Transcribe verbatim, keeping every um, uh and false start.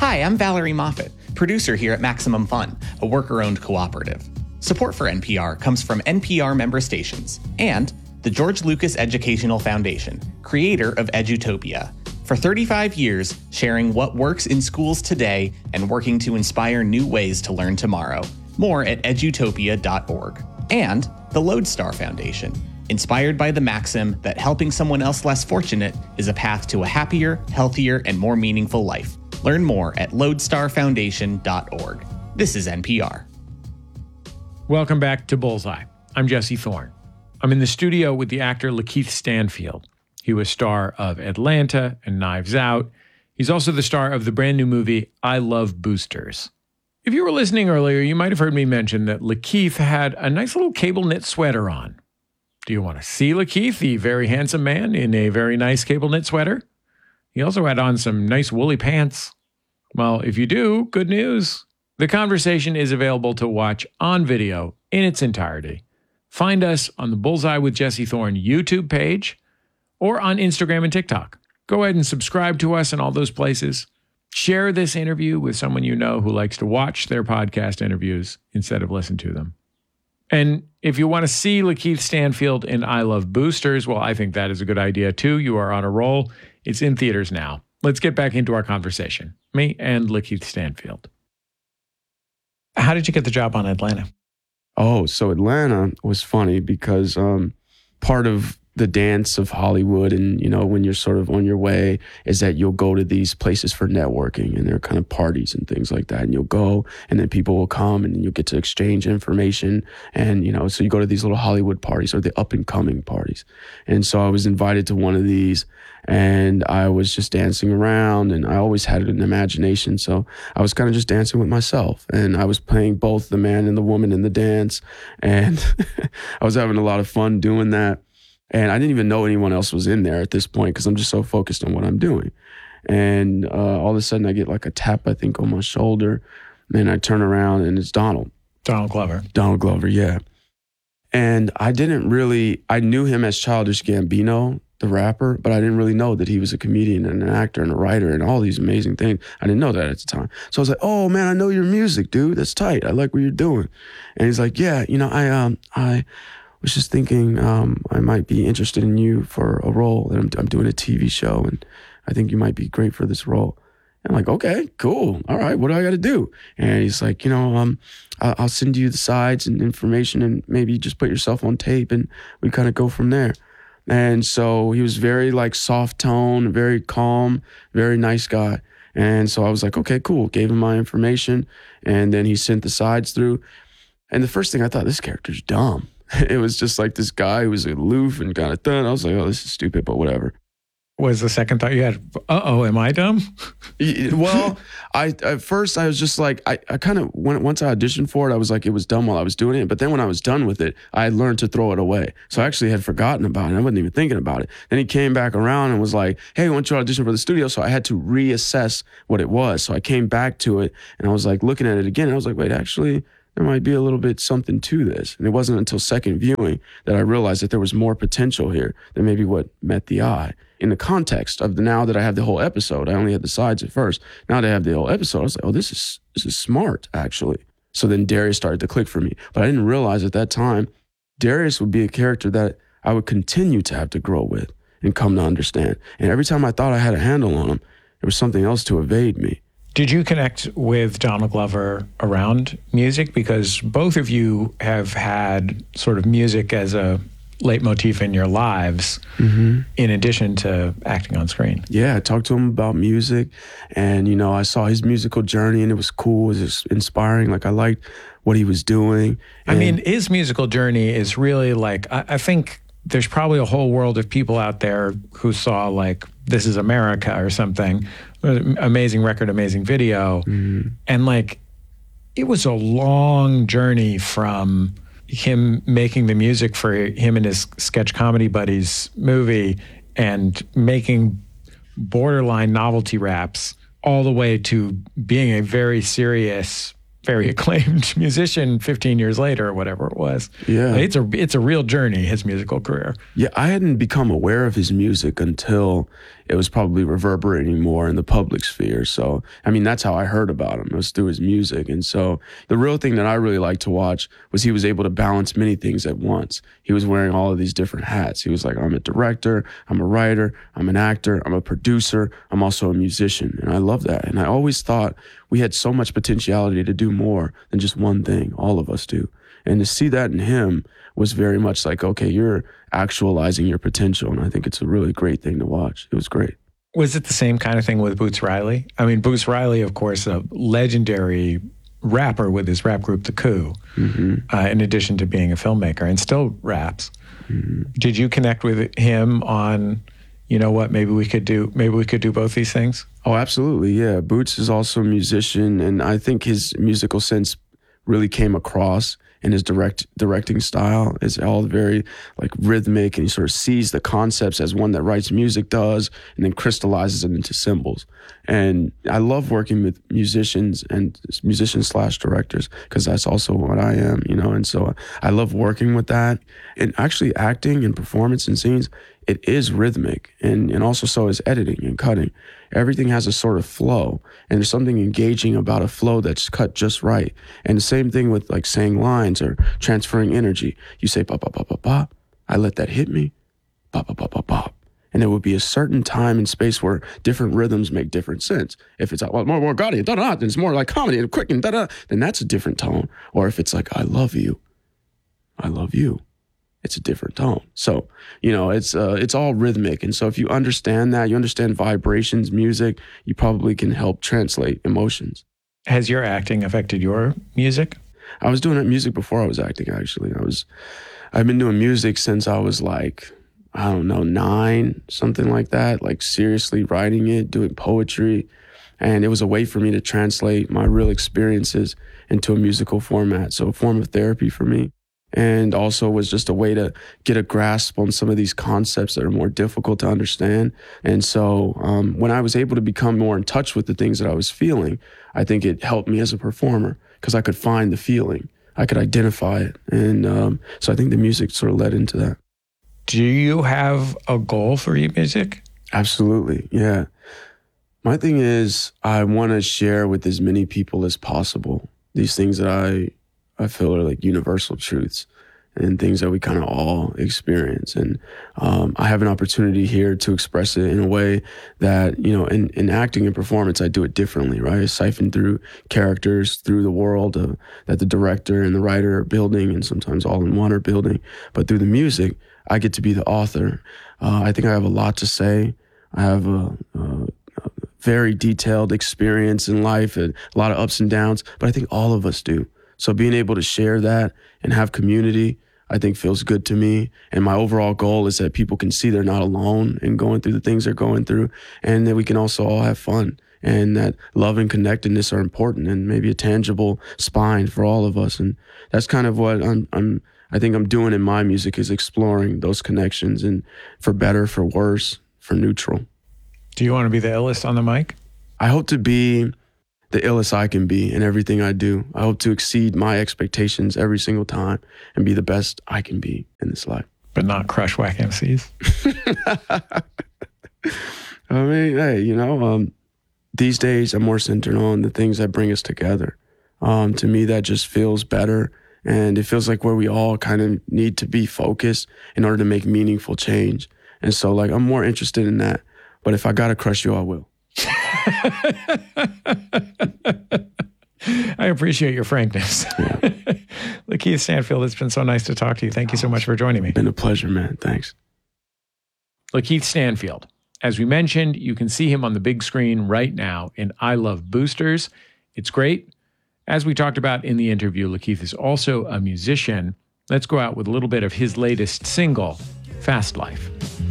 Hi, I'm Valerie Moffat, producer here at Maximum Fun, a worker-owned cooperative. Support for N P R comes from N P R member stations and the George Lucas Educational Foundation, creator of Edutopia. For thirty-five years, sharing what works in schools today and working to inspire new ways to learn tomorrow. More at edutopia dot org. And the Lodestar Foundation, inspired by the maxim that helping someone else less fortunate is a path to a happier, healthier, and more meaningful life. Learn more at lodestar foundation dot org. This is N P R. Welcome back to Bullseye. I'm Jesse Thorne. I'm in the studio with the actor Lakeith Stanfield. He was star of Atlanta and Knives Out. He's also the star of the brand new movie I Love Boosters. If you were listening earlier, you might have heard me mention that Lakeith had a nice little cable knit sweater on. Do you want to see Lakeith, the very handsome man, in a very nice cable knit sweater? He also had on some nice woolly pants. Well, if you do, good news. The conversation is available to watch on video in its entirety. Find us on the Bullseye with Jesse Thorne YouTube page or on Instagram and TikTok. Go ahead and subscribe to us in all those places. Share this interview with someone you know who likes to watch their podcast interviews instead of listen to them. And if you want to see Lakeith Stanfield in I Love Boosters, well, I think that is a good idea too. You are on a roll. It's in theaters now. Let's get back into our conversation. Me and Lakeith Stanfield. How did you get the job on Atlanta? Oh, so Atlanta was funny because um, part of the dance of Hollywood and, you know, when you're sort of on your way is that you'll go to these places for networking and they're kind of parties and things like that. And you'll go and then people will come and you'll get to exchange information. And, you know, so you go to these little Hollywood parties or the up and coming parties. And so I was invited to one of these and I was just dancing around and I always had an imagination. So I was kind of just dancing with myself and I was playing both the man and the woman in the dance. And I was having a lot of fun doing that. And I didn't even know anyone else was in there at this point because I'm just so focused on what I'm doing. And uh, all of a sudden I get like a tap, I think, on my shoulder. And I turn around and it's Donald. Donald Glover. Donald Glover, yeah. And I didn't really, I knew him as Childish Gambino, the rapper, but I didn't really know that he was a comedian and an actor and a writer and all these amazing things. I didn't know that at the time. So I was like, oh man, I know your music, dude. That's tight. I like what you're doing. And he's like, yeah, you know, I, um, I, was just thinking um, I might be interested in you for a role. That I'm, I'm doing a T V show, and I think you might be great for this role. And I'm like, okay, cool. All right, what do I got to do? And he's like, you know, um, I'll send you the sides and information, and maybe just put yourself on tape, and we kind of go from there. And so he was very like soft tone, very calm, very nice guy. And so I was like, okay, cool. Gave him my information, and then he sent the sides through. And the first thing I thought, this character's dumb. It was just like this guy who was aloof and kind of done. I was like, oh, this is stupid, but whatever. Was the second thought you had, uh-oh, am I dumb? Well, I at first I was just like, I, I kind of, once I auditioned for it, I was like, it was dumb while I was doing it. But then when I was done with it, I learned to throw it away. So I actually had forgotten about it. I wasn't even thinking about it. Then he came back around and was like, hey, why don't you audition for the studio? So I had to reassess what it was. So I came back to it and I was like looking at it again. And I was like, wait, actually, there might be a little bit something to this. And it wasn't until second viewing that I realized that there was more potential here than maybe what met the eye. In the context of the, now that I have the whole episode, I only had the sides at first. Now that I have the whole episode, I was like, oh, this is this is smart, actually. So then Darius started to click for me. But I didn't realize at that time, Darius would be a character that I would continue to have to grow with and come to understand. And every time I thought I had a handle on him, there was something else to evade me. Did you connect with Donald Glover around music? Because both of you have had sort of music as a leitmotif in your lives, mm-hmm. in addition to acting on screen. Yeah, I talked to him about music, and, you know, I saw his musical journey, and it was cool. It was inspiring. Like, I liked what he was doing. I mean, his musical journey is really like, I, I think there's probably a whole world of people out there who saw, like, This Is America or something, amazing record, amazing video. Mm-hmm. And, like, it was a long journey from him making the music for him and his sketch comedy buddies movie and making borderline novelty raps all the way to being a very serious, very acclaimed musician fifteen years later or whatever it was. Yeah. It's a, it's a real journey, his musical career. Yeah, I hadn't become aware of his music until it was probably reverberating more in the public sphere. So, I mean, that's how I heard about him. It was through his music. And so the real thing that I really liked to watch was he was able to balance many things at once. He was wearing all of these different hats. He was like, I'm a director, I'm a writer, I'm an actor, I'm a producer, I'm also a musician. And I love that. And I always thought we had so much potentiality to do more than just one thing. All of us do. And to see that in him was very much like, okay, you're actualizing your potential. And I think it's a really great thing to watch. It was great. Was it the same kind of thing with Boots Riley? I mean, Boots Riley, of course, a legendary rapper with his rap group, The Coup, mm-hmm. uh, in addition to being a filmmaker, and still raps. Mm-hmm. Did you connect with him on, you know what, maybe we could do, maybe we could do both these things? Oh, absolutely. Yeah. Boots is also a musician, and I think his musical sense really came across in his direct directing style. Is all very like rhythmic, and he sort of sees the concepts as one that writes music does, and then crystallizes it into symbols. And I love working with musicians and musicians slash directors, because that's also what I am, you know. And so I love working with that. And actually acting and performance and scenes, it is rhythmic, and, and also so is editing and cutting. Everything has a sort of flow, and there's something engaging about a flow that's cut just right. And the same thing with like saying lines or transferring energy. You say pop, pop, pop, pop, pop. I let that hit me. Pop, pop, pop, pop, pop. And there would be a certain time and space where different rhythms make different sense. If it's like, well, more, more gaudy, da da, then it's more like comedy and quick and da da, then that's a different tone. Or if it's like, I love you, I love you, it's a different tone. So, you know, it's uh, it's all rhythmic. And so if you understand that, you understand vibrations, music, you probably can help translate emotions. Has your acting affected your music? I was doing music before I was acting, actually. I was, I've been doing music since I was like, I don't know, nine, something like that, like seriously writing it, doing poetry. And it was a way for me to translate my real experiences into a musical format. So a form of therapy for me. And also was just a way to get a grasp on some of these concepts that are more difficult to understand. And so um, when I was able to become more in touch with the things that I was feeling, I think it helped me as a performer, because I could find the feeling. I could identify it. And um, so I think the music sort of led into that. Do you have a goal for your music? Absolutely, yeah. My thing is I want to share with as many people as possible these things that I I feel are like universal truths and things that we kind of all experience. And um, I have an opportunity here to express it in a way that, you know, in, in acting and performance, I do it differently, right? I siphon through characters, through the world of, that the director and the writer are building, and sometimes all in one are building. But through the music, I get to be the author. Uh, I think I have a lot to say. I have a, a very detailed experience in life, and a lot of ups and downs, but I think all of us do. So being able to share that and have community, I think feels good to me. And my overall goal is that people can see they're not alone in going through the things they're going through, and that we can also all have fun, and that love and connectedness are important, and maybe a tangible spine for all of us. And that's kind of what I'm, I'm I think I'm doing in my music, is exploring those connections, and for better, for worse, for neutral. Do you want to be the illest on the mic? I hope to be the illest I can be in everything I do. I hope to exceed my expectations every single time and be the best I can be in this life. But not crush whack M Cs? I mean, hey, you know, um, these days I'm more centered on the things that bring us together. Um, to me, that just feels better. And it feels like where we all kind of need to be focused in order to make meaningful change. And so, like, I'm more interested in that. But if I got to crush you, I will. I appreciate your frankness. Yeah. Lakeith Stanfield, it's been so nice to talk to you. Thank you so much for joining me. Been a pleasure, man. Thanks. Lakeith Stanfield. As we mentioned, you can see him on the big screen right now in I Love Boosters. It's great. As we talked about in the interview, Lakeith is also a musician. Let's go out with a little bit of his latest single, Fast Life.